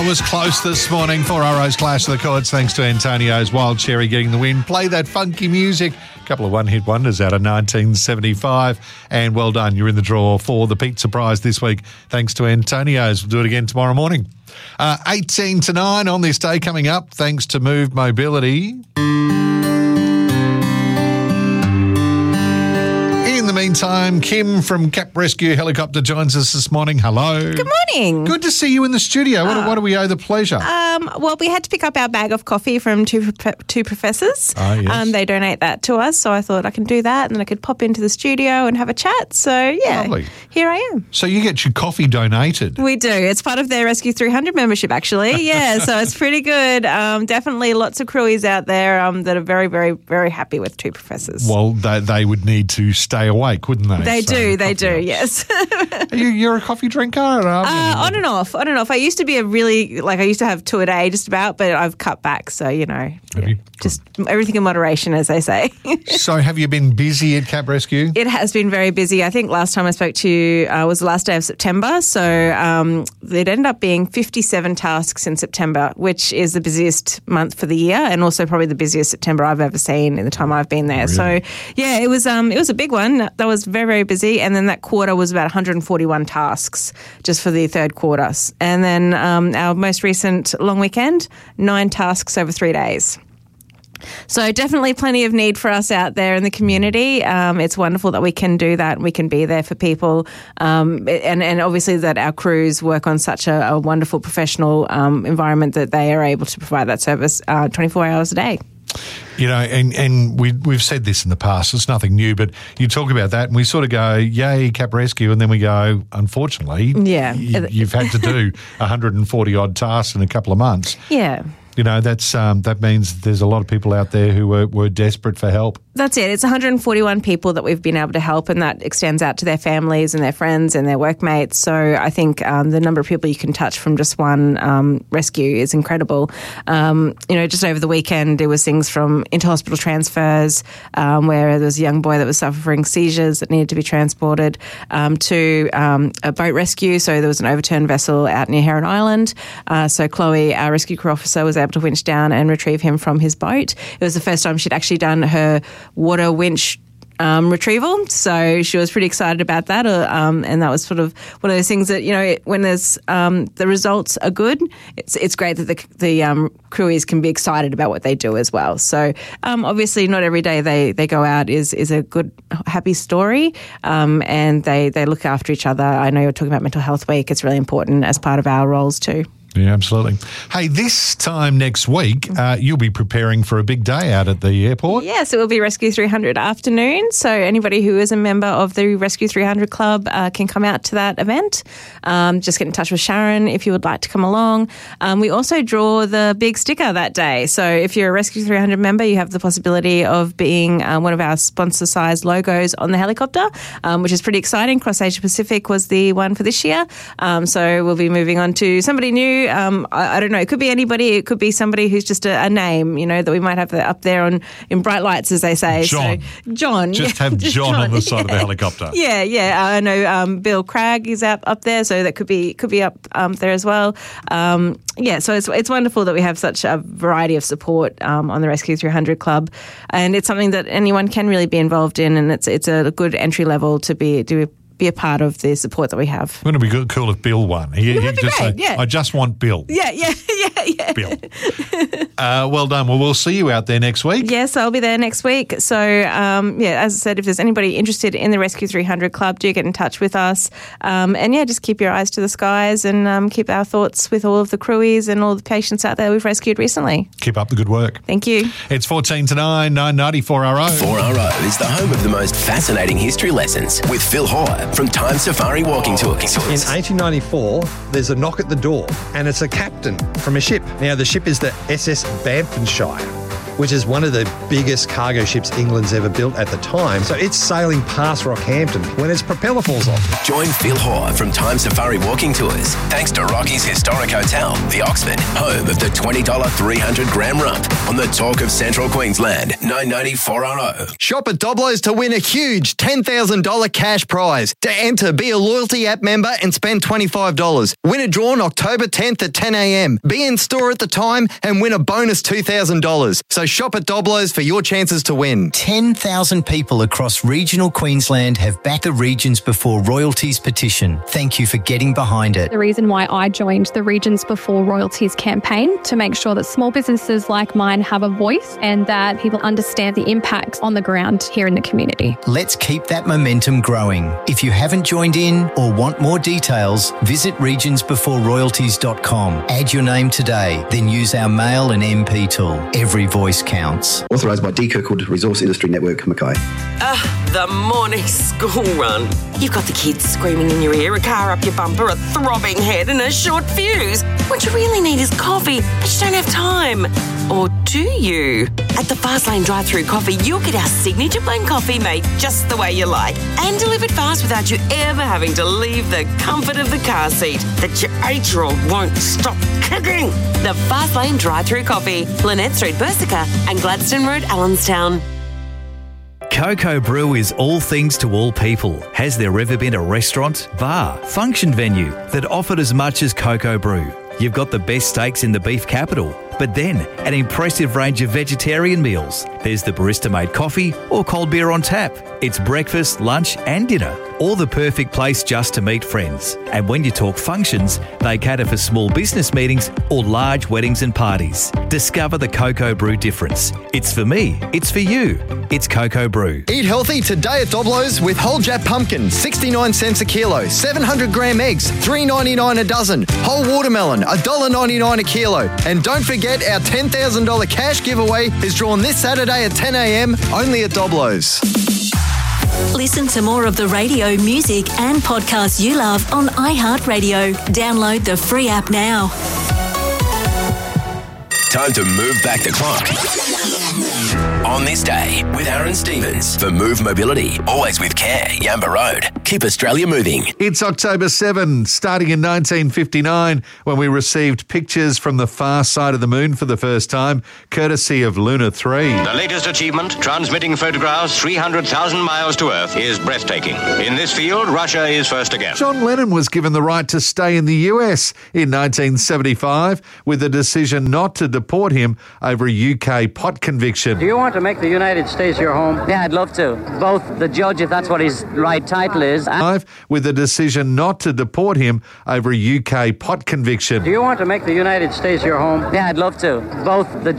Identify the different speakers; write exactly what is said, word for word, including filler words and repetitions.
Speaker 1: Oh, it was close this morning. Four Arrows clash of the chords thanks to Antonio's Wild Cherry getting the win. Play that funky music. A couple of one-hit wonders out of nineteen seventy-five. And well done. You're in the draw for the Pizza Prize this week thanks to Antonio's. We'll do it again tomorrow morning. Uh, eighteen to nine on this day coming up thanks to Move Mobility. In the meantime, Kim from Cap Rescue Helicopter joins us this morning. Hello.
Speaker 2: Good morning.
Speaker 1: Good to see you in the studio. What, uh, what do we owe the pleasure?
Speaker 2: Um, well, we had to pick up our bag of coffee from two two professors.
Speaker 1: Oh, yes.
Speaker 2: Um, they donate that to us, so I thought I can do that and then I could pop into the studio and have a chat. So, yeah,
Speaker 1: Lovely.
Speaker 2: Here I am.
Speaker 1: So you get your coffee donated?
Speaker 2: We do. It's part of their Rescue three hundred membership, actually. Yeah, so it's pretty good. Um, definitely lots of crewies out there um, that are very, very, very happy with two professors.
Speaker 1: Well, they, they would need to stay awake, wouldn't they?
Speaker 2: They
Speaker 1: So,
Speaker 2: do, they do,
Speaker 1: coffee
Speaker 2: yes.
Speaker 1: Are you, you're a coffee drinker? Or
Speaker 2: Uh, on and off, on and off. I used to be a really, like I used to have two a day just about, but I've cut back. So, you know,
Speaker 1: Have
Speaker 2: yeah,
Speaker 1: you?
Speaker 2: just everything in moderation, as they say.
Speaker 1: So have you been busy at Cap Rescue?
Speaker 2: It has been very busy. I think last time I spoke to you uh, was the last day of September. So um, it ended up being fifty-seven tasks in September, which is the busiest month for the year and also probably the busiest September I've ever seen in the time I've been there.
Speaker 1: Really?
Speaker 2: So, yeah, it was um, it was a big one. That was very, very busy. And then that quarter was about one hundred forty-one tasks just for the third quarter. And then um, our most recent long weekend, nine tasks over three days. So definitely plenty of need for us out there in the community. Um, it's wonderful that we can do that and we can be there for people. Um, and, and obviously that our crews work on such a, a wonderful professional um, environment that they are able to provide that service uh, twenty-four hours a day.
Speaker 1: You know, and, and we, we've said this in the past, it's nothing new, but you talk about that and we sort of go, yay, Cap Rescue, and then we go, unfortunately,
Speaker 2: yeah.
Speaker 1: y- you've had to do one hundred forty odd tasks in a couple of months.
Speaker 2: Yeah.
Speaker 1: You know, that's um, that means there's a lot of people out there who were, were desperate for help.
Speaker 2: That's it. It's one hundred forty-one people that we've been able to help, and that extends out to their families and their friends and their workmates. So I think um, the number of people you can touch from just one um, rescue is incredible. Um, you know, just over the weekend, there was things from inter-hospital transfers um, where there was a young boy that was suffering seizures that needed to be transported um, to um, a boat rescue. So there was an overturned vessel out near Heron Island. Uh, so Chloe, our rescue crew officer, was able to winch down and retrieve him from his boat. It was the first time she'd actually done her water winch um, retrieval, so she was pretty excited about that. Uh, um, and that was sort of one of those things that, you know, it, when there's um, the results are good, it's it's great that the the um, crewies can be excited about what they do as well. So um, obviously, not every day they, they go out is is a good, happy story, um, and they they look after each other. I know you're talking about Mental Health Week; it's really important as part of our roles too.
Speaker 1: Yeah, absolutely. Hey, this time next week, uh, you'll be preparing for a big day out at the airport.
Speaker 2: Yes, it will be Rescue three hundred afternoon. So anybody who is a member of the Rescue three hundred Club uh, can come out to that event. Um, just get in touch with Sharon if you would like to come along. Um, we also draw the big sticker that day. So if you're a Rescue three hundred member, you have the possibility of being uh, one of our sponsor-sized logos on the helicopter, um, which is pretty exciting. Cross Asia Pacific was the one for this year. Um, so we'll be moving on to somebody new. Um, I, I don't know. It could be anybody. It could be somebody who's just a, a name, you know, that we might have up there on in bright lights, as they say.
Speaker 1: John.
Speaker 2: So, John.
Speaker 1: Just
Speaker 2: yeah,
Speaker 1: have
Speaker 2: just
Speaker 1: John,
Speaker 2: John
Speaker 1: on the side
Speaker 2: yeah.
Speaker 1: of the helicopter.
Speaker 2: Yeah, yeah. I know um, Bill Cragg is up, up there, so that could be could be up um, there as well. Um, yeah, so it's it's wonderful that we have such a variety of support um, on the Rescue three hundred Club, and it's something that anyone can really be involved in, and it's it's a good entry level to be to be be a part of the support that we have.
Speaker 1: Wouldn't it be good, cool if Bill won? He,
Speaker 2: It would
Speaker 1: he'd
Speaker 2: be
Speaker 1: just
Speaker 2: great,
Speaker 1: say,
Speaker 2: yeah.
Speaker 1: I just want Bill.
Speaker 2: Yeah, yeah, yeah, yeah.
Speaker 1: Bill. uh, well done. Well, we'll see you out there next week.
Speaker 2: Yes, I'll be there next week. So, um, yeah, as I said, if there's anybody interested in the Rescue three hundred Club, do get in touch with us. Um, and, yeah, just keep your eyes to the skies and um, keep our thoughts with all of the crewies and all the patients out there we've rescued recently.
Speaker 1: Keep up the good work.
Speaker 2: Thank you.
Speaker 1: It's fourteen to nine, nine ninety, four R O.
Speaker 3: four R O is the home of the most fascinating history lessons with Phil Hoare from Time Safari Walking Tours.
Speaker 4: In eighteen ninety-four, there's a knock at the door, and it's a captain from a ship. Now, the ship is the S S Bamfordshire. which is one of the biggest cargo ships England's ever built at the time. So it's sailing past Rockhampton when its propeller falls off.
Speaker 3: Join Phil Hoare from Time Safari Walking Tours, thanks to Rocky's Historic Hotel, the Oxford, home of the twenty dollars three hundred gram rump, on the Talk of Central Queensland, nine ninety-four R O.
Speaker 5: Shop at Doblo's to win a huge ten thousand dollars cash prize. To enter, be a loyalty app member and spend twenty-five dollars. Winner drawn October tenth at ten a.m. Be in store at the time and win a bonus two thousand dollars. So shop at Doblo's for your chances to win.
Speaker 6: ten thousand people across regional Queensland have backed the Regions Before Royalties petition. Thank you for getting behind it.
Speaker 7: The reason why I joined the Regions Before Royalties campaign, to make sure that small businesses like mine have a voice and that people understand the impacts on the ground here in the community.
Speaker 6: Let's keep that momentum growing. If you haven't joined in or want more details, visit regions before royalties dot com. Add your name today, then use our mail and M P tool. Every voice counts.
Speaker 8: Authorised by D. Kirkwood Resource Industry Network, Mackay.
Speaker 9: Ah, the morning school run. You've got the kids screaming in your ear, a car up your bumper, a throbbing head and a short fuse. What you really need is coffee, but you don't have time. Or do you? At the Fastlane drive-thru coffee, you'll get our signature blend coffee made just the way you like and delivered fast without you ever having to leave the comfort of the car seat that your eight-year-old won't stop kicking. The Fastlane drive-thru coffee, Lynette Street, Bursica and Gladstone Road, Allenstown.
Speaker 10: Coco Brew is all things to all people. Has there ever been a restaurant, bar, function venue that offered as much as Coco Brew? You've got the best steaks in the beef capital, but then an impressive range of vegetarian meals. There's the barista-made coffee or cold beer on tap. It's breakfast, lunch and dinner, or the perfect place just to meet friends. And when you talk functions, they cater for small business meetings or large weddings and parties. Discover the Coco Brew difference. It's for me, it's for you. It's Coco Brew.
Speaker 5: Eat healthy today at Doblo's with whole Jap pumpkin, sixty-nine cents a kilo, seven hundred gram eggs, three ninety-nine a dozen, whole watermelon, one dollar ninety-nine a kilo. And don't forget our ten thousand dollars cash giveaway is drawn this Saturday at ten a.m. only at Doblo's.
Speaker 11: Listen to more of the radio, music and podcasts you love on iHeartRadio. Download the free app now.
Speaker 3: Time to move back the clock. On this day with Aaron Stevens for Move Mobility. Always with care, Yamba Road. Keep Australia moving.
Speaker 1: It's October seventh, starting in nineteen fifty-nine, when we received pictures from the far side of the moon for the first time, courtesy of Luna three.
Speaker 12: The latest achievement, transmitting photographs three hundred thousand miles to Earth, is breathtaking. In this field, Russia is first again.
Speaker 1: John Lennon was given the right to stay in the U S in nineteen seventy-five with a decision not to deport him over a U K pot conviction.
Speaker 13: Do you want to make the United States your home? Yeah, I'd love to. Both the judge, if that's what his right title is, and
Speaker 1: with a decision not to deport him over a U K pot conviction.
Speaker 13: Do you want to make the United States your home? Yeah, I'd love to. Both the